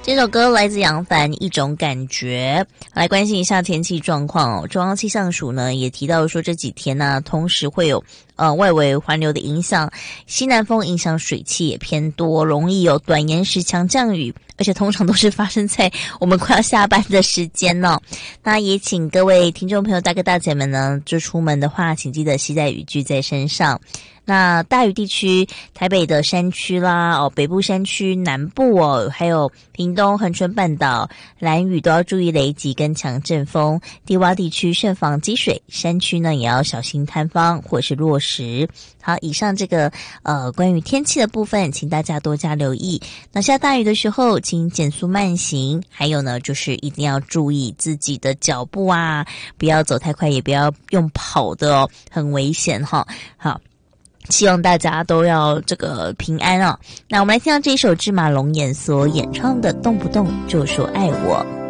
这首歌来自杨凡，一种感觉。来关心一下天气状况哦。中央气象署呢也提到说，这几天呢，同时会有外围环流的影响，西南风影响水汽也偏多，容易有短延时强降雨，而且通常都是发生在我们快要下班的时间哦。那也请各位听众朋友大哥大姐们呢，就出门的话，请记得携带雨具在身上。那大雨地区，台北的山区啦，北部山区、南部还有屏东、恒春半岛、兰屿都要注意雷击跟强阵风。低洼地区慎防积水，山区呢也要小心坍方或是落石。好，以上这个关于天气的部分，请大家多加留意。那下大雨的时候，请减速慢行，还有呢就是一定要注意自己的脚步啊，不要走太快，也不要用跑的哦，很危险哈。好。希望大家都要这个平安啊。那我们来听到这一首芝麻龙眼所演唱的《动不动就说爱我》。